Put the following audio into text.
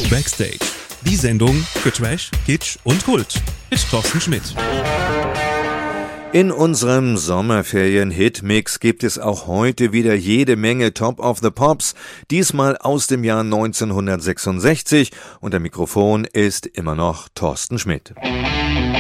Backstage. Die Sendung für Trash, Kitsch und Kult mit Thorsten Schmidt. In unserem Sommerferien-Hitmix gibt es auch heute wieder jede Menge Top of the Pops, diesmal aus dem Jahr 1966 und am Mikrofon ist immer noch Thorsten Schmidt.